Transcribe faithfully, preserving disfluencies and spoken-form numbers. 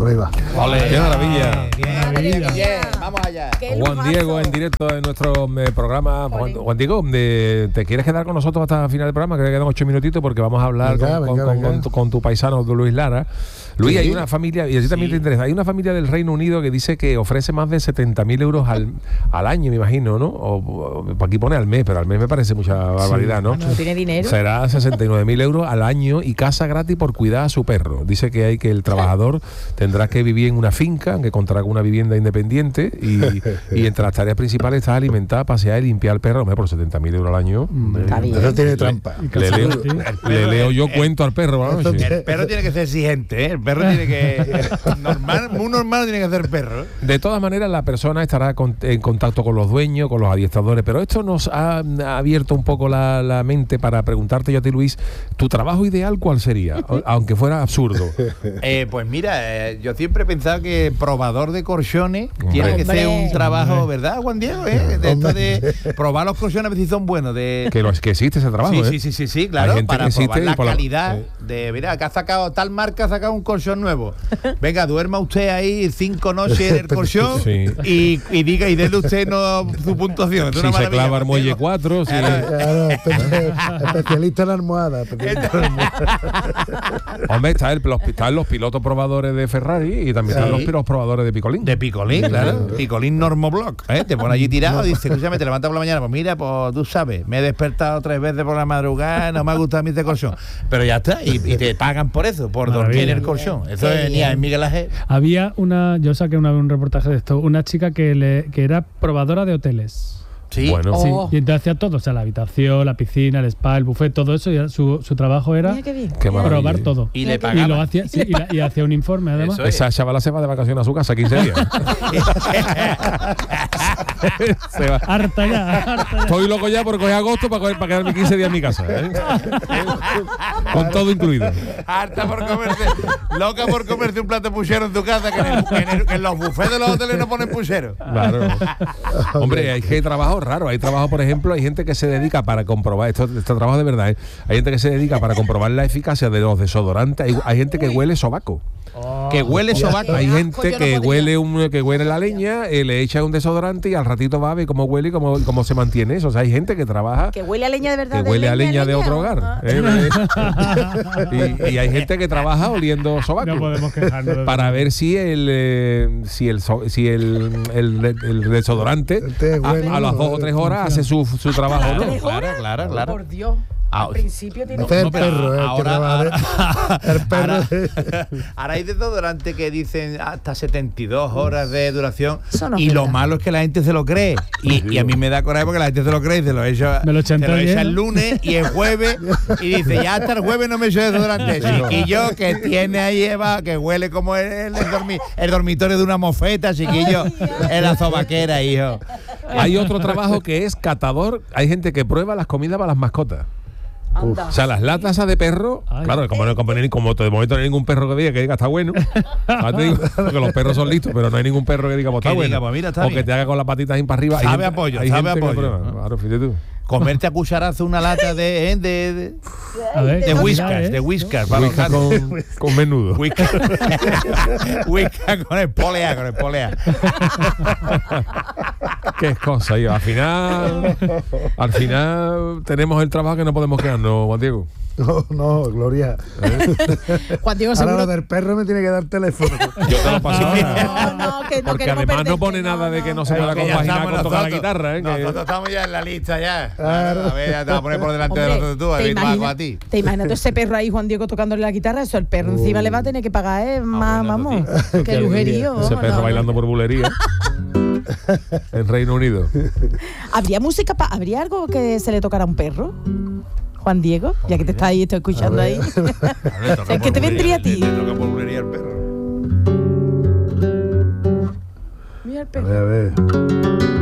prueba. ¡Ole! ¡Qué maravilla! Bien, bien, bien. Vamos allá. Juan Diego en directo en nuestro eh, programa. Juan, Juan Diego, de, ¿te quieres quedar con nosotros hasta el final del programa? Que quedan ocho minutitos porque vamos a hablar venga, con, venga, con, venga. Con, tu, con tu paisano Luis Lara. Luis, ¿Sí? hay una familia, y a ti también Sí. te interesa, hay una familia del Reino Unido que dice que ofrece más de setenta mil euros al, al año, me imagino, ¿no? O, o aquí pone al mes, pero al mes me parece mucha barbaridad, ¿no? No tiene dinero. Será sesenta y nueve mil euros al año y casa gratis por cuidar a su perro. Dice que hay que el trabajador tendrá que vivir en una finca, que contará con una vivienda independiente y, y entre las tareas principales está alimentar, pasear y limpiar al perro. Hombre, por setenta mil euros al año. Está bien. Eso tiene trampa. Le leo, le leo yo cuento al perro por la noche. El perro tiene que ser exigente, ¿eh? El perro tiene que... normal, muy normal tiene que ser perro. De todas maneras, la persona estará con- en contacto con los dueños, con los adiestradores, pero esto nos ha, ha abierto un poco la, la mente para preguntarte yo a ti, Luis, ¿tu trabajo ideal cuál sería? O- aunque fuera absurdo. Eh, pues mira, eh, yo siempre he pensado que probador de colchones Hombre. tiene que ser Hombre. un trabajo, ¿verdad, Juan Diego? ¿Eh? De esto de probar los colchones a ver si son buenos. De... Que, lo, es que existe ese trabajo, Sí, ¿eh? sí, sí, sí, sí, claro, Hay gente para que existe probar y la por la- calidad eh. de, mira, que ha sacado, tal marca ha sacado un colchón nuevo. Venga, duerma usted ahí cinco noches en el colchón Sí. y, y diga, y déle usted no, su puntuación. Es Si una se maravilla, clava el Juan muelle Diego. cuatro, si... Claro, espe- especialista en almohada. especialista en almohada. Hombre, está el, los, están los pilotos probadores de Ferrari y también están Sí. los pilotos probadores de Picolín. De Picolín, claro. Picolín Normoblock. ¿eh? Te pone allí tirado y dice, escúchame, te levantas por la mañana. Pues mira, pues tú sabes, me he despertado tres veces por la madrugada, no me ha gustado a mí este colchón. Pero ya está, y, y te pagan por eso, por dormir en el colchón. Eso Qué es bien. en Miguel Ángel. Había una, yo saqué una vez un reportaje de esto, una chica que, le, que era probadora de hoteles. Sí. Bueno, Sí, Oh. y entonces hacía todo, o sea, la habitación, la piscina, el spa, el buffet, todo eso, y era- su, su trabajo era Mira qué bien. Qué maravilla. probar todo. Y le Y pagaban. lo hacía, sí, y, la- y hacía un informe además. Eso es. esa chavala se va de vacaciones a su casa quince días. Se va. Harta ya, harta ya. Estoy loco ya por coger agosto para, coger- para quedarme quince días en mi casa. ¿eh? Con todo incluido. Harta por comerse, loca por comerse un plato de puchero en tu casa, que en, el- que en el- que en los bufetes de los hoteles no ponen puchero. Claro. Hombre, hay que trabajo raro. Hay trabajo, por ejemplo, hay gente que se dedica para comprobar, esto, esto trabajo de verdad, ¿eh? Hay gente que se dedica para comprobar la eficacia de los desodorantes. Hay, hay gente que huele sobaco. Que huele sobaco. Hay asco, gente yo no que podría. huele un, que huele la leña, eh, le echa un desodorante y al ratito va a ver cómo huele y cómo, cómo se mantiene eso. O sea, hay gente que trabaja Que huele a leña de verdad. que de huele a leña de leña, otro ¿o? hogar. Ah. ¿eh? y, y hay gente que trabaja oliendo sobaco. No podemos quejarnos de Para ver si el eh, si el so- si el, el, el desodorante Este es bueno, a, a las dos o tres horas hace su, su trabajo, ¿no? ¿Tres Claro, horas? claro, Oh, claro. Por Dios. Ah, Al principio tiene Este es el No, pero perro, eh, el que ahora- trabaja de- ahora- el perro. ahora- Ahora hay desodorante que dicen hasta setenta y dos horas de duración. Eso no es Y lo verdad. malo es que la gente se lo cree. Y, y a mí me da coraje porque la gente se lo cree y se lo echa, Me lo se chantajea. lo echa el lunes y el jueves. Y dice, ya hasta el jueves no me echo desodorante. Chiquillo, que tiene ahí Eva, que huele como el, el, dormi- el dormitorio de una mofeta, chiquillo. En la sobaquera, hijo. Hay otro trabajo que es catador. Hay gente que prueba las comidas para las mascotas. Anda. O sea, las latas esas de perro, Ay. claro, como, no- como, no hay- como de momento no hay ningún perro que diga que diga está bueno. Ahora te digo, porque los perros son listos, pero no hay ningún perro que diga pues, está Que bueno. diga, pues mira, está o bien. que te haga con las patitas ahí para arriba. Hay Sabe gente- a pollo, hay sabe gente a que pollo. prueba. Claro, fíjate tú. Comerte a cucharazo una lata de, ¿eh? de, de, A ver, de mira, whiskas, ¿eh? de whiskas. para los Whiskas gatos. con, con menudo. Whiskas Whiskas con el polea, con el polea. Qué cosa, yo. Al final, al final tenemos el trabajo que no podemos quedarnos, Juan Diego. No, no, Gloria. Juan Diego Ahora seguro. lo del perro me tiene que dar teléfono. Yo te lo paso ahora. No, no, que no Porque queremos además perder- no pone que nada de que no se pueda Que ya compaginar estamos con tocar la nosotros. guitarra, ¿eh? Que- Nosotros estamos ya en la lista ya. Claro. A ver, ya te vas a poner por delante de Hombre, nosotros tú, a ¿te ver, bajo imaginas- a ti. ¿Te imaginas tú ese perro ahí, Juan Diego, tocándole la guitarra? Eso, el perro encima le va a tener que pagar, ¿eh? Más, bueno, vamos. eso Qué lujerío. Ese vamos, perro no. bailando por bulería en Reino Unido. ¿Habría música? pa- ¿Habría algo que se le tocara a un perro? Juan Diego, ya que te está ahí, estoy escuchando ahí. ¿Sabes qué te vendría a ti? Le toca por bulería al perro. Mira el A perro. ver, a ver.